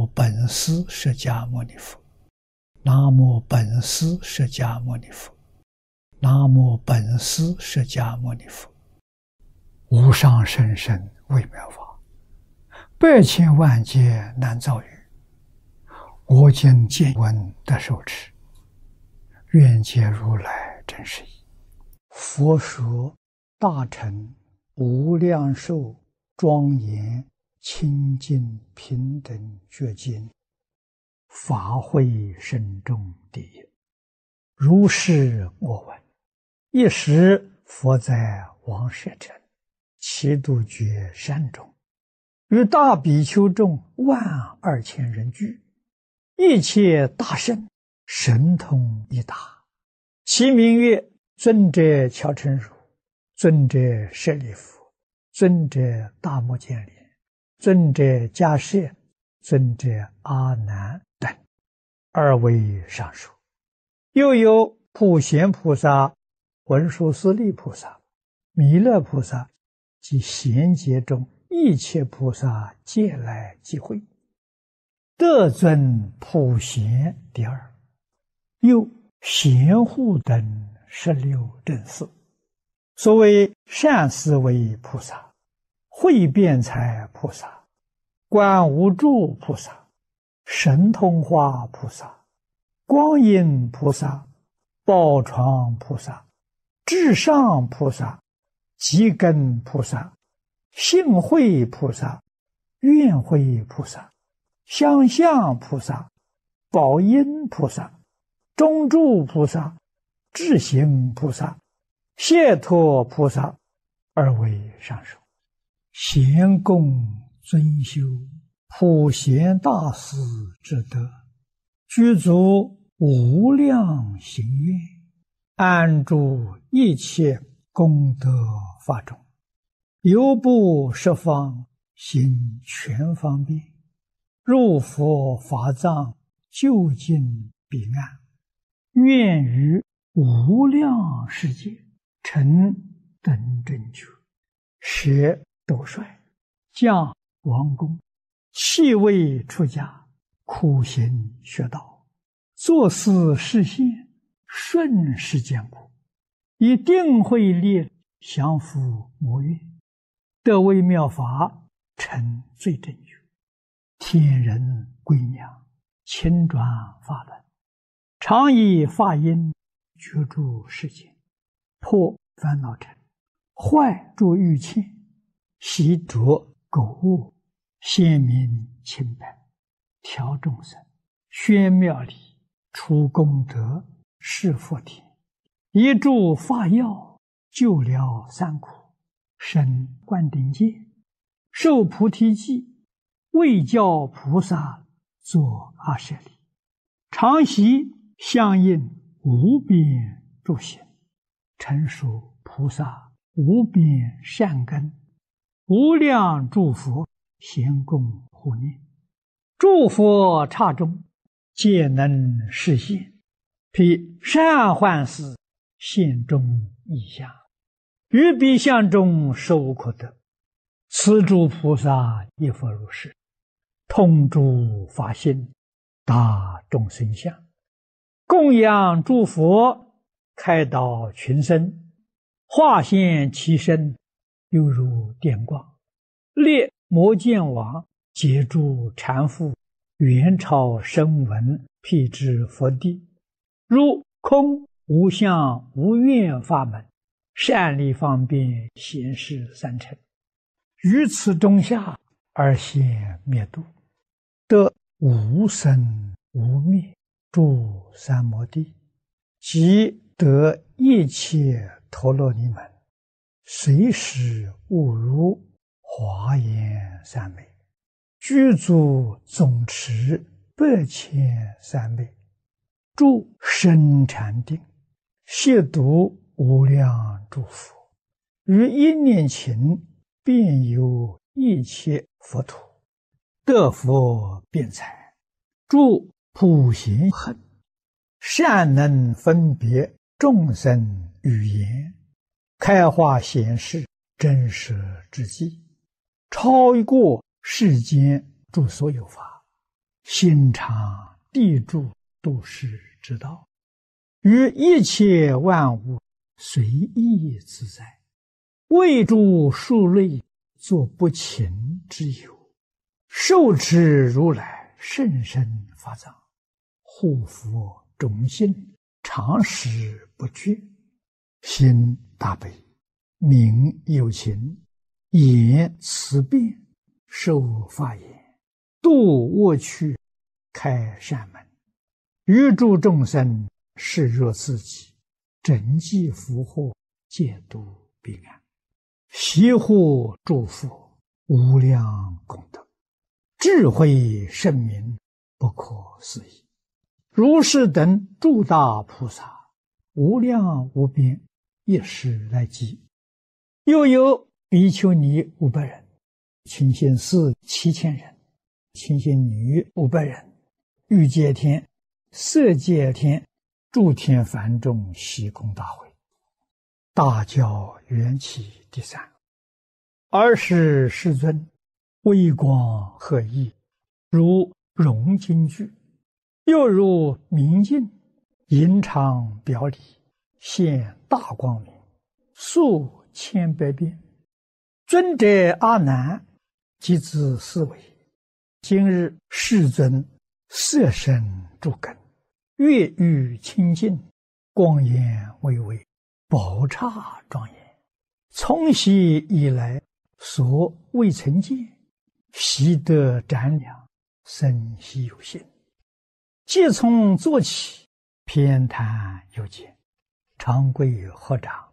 无本师释迦牟尼佛，南无本师释迦牟尼佛，南无本师释迦牟尼佛。无上甚深微妙法，百千万劫难遭遇。我今见闻得受持，愿解如来真实义。佛说大乘无量寿庄严清净平等觉经，法会深重第一。如是我闻，一时佛在王舍城祇度觉山中，与大比丘众12000人聚，一切大圣神通一达，其名曰尊者乔陈如、尊者舍利弗、尊者大目犍连、尊者迦叶、尊者阿难等，2位上首。又有普贤菩萨、文殊师利菩萨、弥勒菩萨及贤劫中一切菩萨皆来集会，得尊普贤第二。又贤护等16正士，所谓善思维菩萨、慧辩才菩萨、观无住菩萨、神通化菩萨、光阴菩萨、宝床菩萨、至上菩萨、极根菩萨、性慧菩萨、愿慧菩萨、相向菩萨、宝音菩萨、中住菩萨、智行菩萨、解脱菩萨，2位上首。贤供尊修普贤大士之德，具足无量行愿，安住一切功德法中，犹不十方行全方便，入佛法藏究竟彼岸，愿于无量世界成等正觉，舍斗率，降王宫，弃位出家，苦行学道，作思示现，顺世间苦，以定慧力降伏魔怨，得微妙法，成最正觉，天人归娘，亲转法轮，常以法音觉诸世间，破烦恼尘，坏诸欲嗔，习着垢恶，显明清白，调众生，宣妙理，除功德，示福田，一助法药，救了三苦，生灌顶戒，受菩提记，为教菩萨作阿舍利，常习相应无边诸行，成熟菩萨无边善根，无量诸佛咸供护念，诸佛刹中皆能示现，披善幻事现中异相，于彼相中受可得。此诸菩萨亦复如是，通诸法性，达众生相，供养诸佛，开导群生，化现其身，犹如电光，列摩犍王，解诸缠缚，元超声闻，辟支佛地，如空无相无愿法门，善利方便显示三乘，于此中下而现灭度，得无生无灭诸三摩地，即得一切陀罗尼门，随时悟如华严三昧，具足总持百千三昧，住深禅定，亵渎无量诸佛，于一念勤遍游一切佛土，得佛辩才，住普贤行，善能分别众生语言，开化显示真实之际，超过世间诸所有法， 心常地住度世之道，于一切万物随意自在，为诸数类作不勤之有，受持如来甚深法藏，护佛众信，常时不绝，心大悲，名有情，言慈辩，受法言，度恶趣，开善门，于诸众生视若自己，整济福祸，戒度彼岸，悉护诸佛，无量功德，智慧圣明，不可思议。如是等诸大菩萨，无量无边，一时来集。又有比丘尼500人，清心寺7000人，清心女500人，欲界天、色界天、诸天梵众悉空大会。大教缘起第3，尔时世尊微光赫熠，如融金具，又如明镜，银常表里，现大光明，数千百遍。尊者阿难即自思维：今日世尊色身诸根，月欲清净，光颜巍巍，宝刹庄严，从昔以来所未曾见，悉得瞻量，生悉有信。即从坐起，偏袒有见，长跪合掌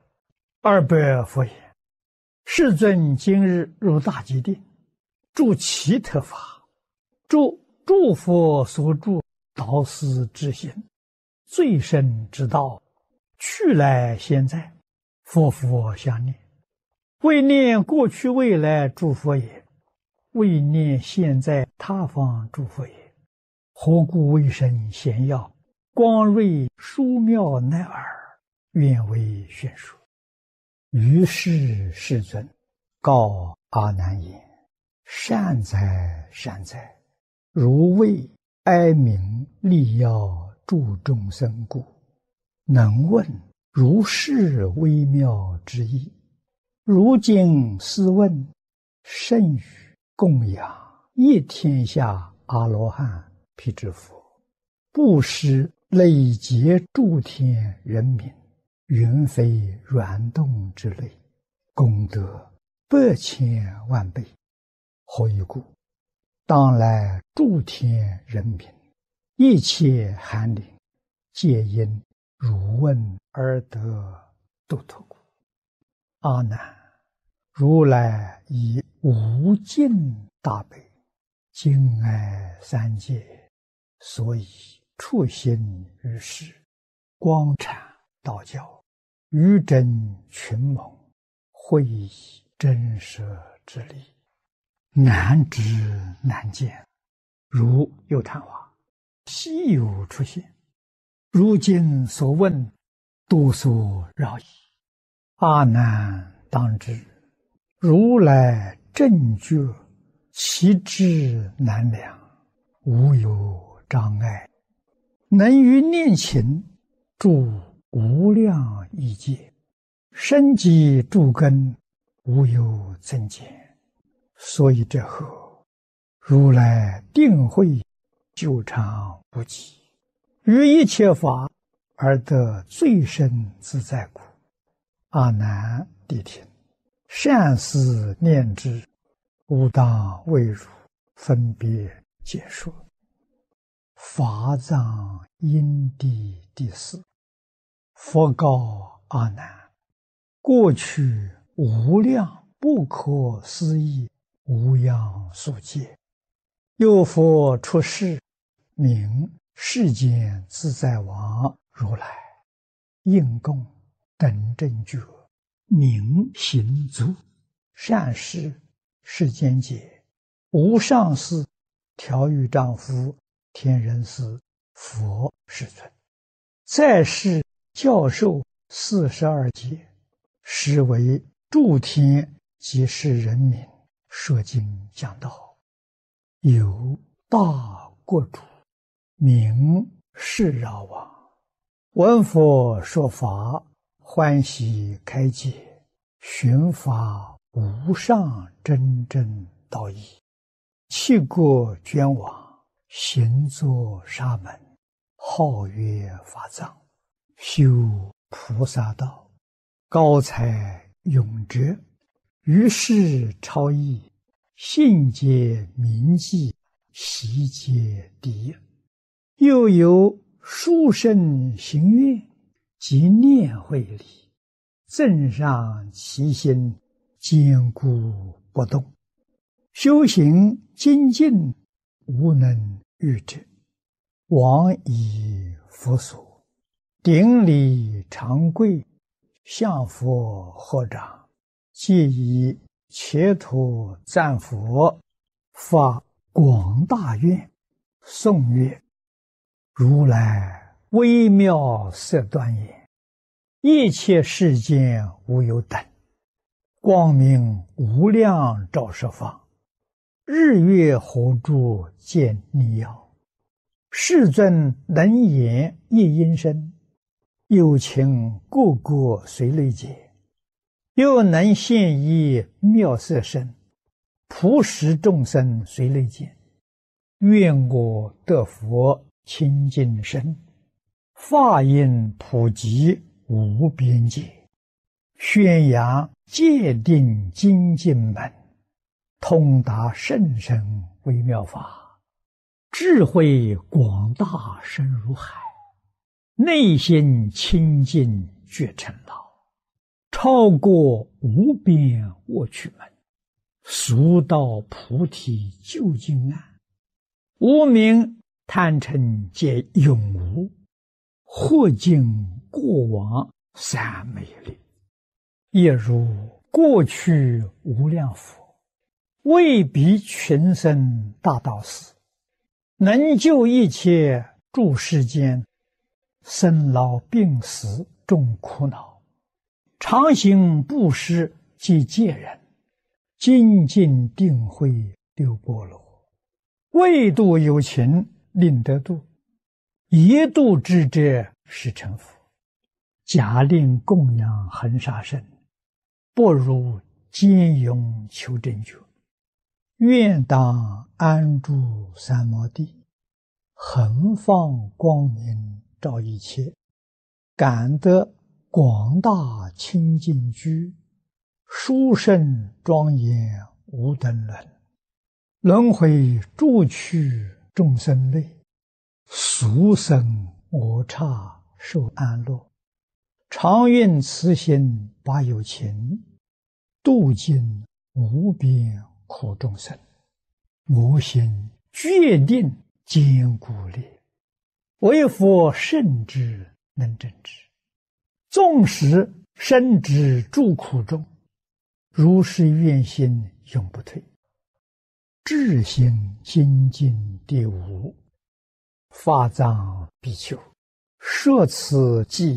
，200佛言：世尊今日入大吉定，住其特法，诸佛所住导师之心，最深之道，去来现在，佛相念，为念过去未来诸佛也，为念现在他方诸佛也。何故为生显耀，光瑞殊妙乃尔，愿为宣说。于是世尊告阿难言：善哉善哉，如为哀鸣利要助众生故，能问如是微妙之意。如今斯问，甚于供养一天下阿罗汉辟支佛，布施累劫诸天人民，云飞软动之类，功德100千万倍。何以故？当来诸天人民，一切寒灵，皆因汝问而得度脱故。阿难，如来以无尽大悲，敬爱三界，所以处心于世，光阐道教，于真群盟，会以真实之理，难知难见，如有昙花，稀有出现。如今所问，多所扰矣。阿难当知，如来正觉，其智难量，无有障碍，能于念勤，住无量亿界，深积诸根，无有增减。所以这后，如来定慧久长不极，于一切法而得最深自在故。阿难谛听，善思念之，吾当为汝分别解说。法藏因地第4，佛告阿难：过去无量不可思议无量数劫，有佛出世，名世间自在王如来，应供等正觉，明行足，善事世间解，无上士，调御丈夫，天人师，佛世尊，在世教授42劫，实为诸天及世人民说经讲道，有大国主，名释饶王。闻佛说法，欢喜开解，寻发无上真正道义。弃国捐往，行作沙门，号曰法藏，修菩萨道，高才永哲，于世超逸，信解铭记，习皆第一。又有殊胜行愿，即念慧理，正上其心，坚固不动。修行精进，无能御之。往以佛所，顶礼长跪，向佛合掌，皆以切土赞佛，发广大愿，颂曰：如来微妙色端严，一切世间无有等，光明无量照十方，日月火柱见逆耀。世尊能言一音声，有情个个随类解，又能现一妙色身，普使众生随类见。愿我得佛清净身，法音普及无边界，宣扬戒定精进门，通达甚深微妙法，智慧广大深如海，内心清净觉成老，超过无边卧趣门，速到菩提究竟岸。无明贪嗔皆永无，或尽过往三昧力，亦如过去无量佛，为彼群生大道士，能救一切诸世间，生老病死众苦恼，常行布施即戒人，精进定慧六波罗，为度有情令得度，一度之者是成佛。假令供养恒沙身，不如坚勇求真觉。愿当安住三摩地，恒放光明照一切，感得广大清净居，殊胜庄严无等伦。轮回诸趣众生类，俗生我刹受安乐。常愿慈心把有情，度尽无边苦众生。我心决定坚固力，为佛圣之能证之。纵使身之诸苦中，如是愿心永不退。智行精进第五，法藏比丘，摄此记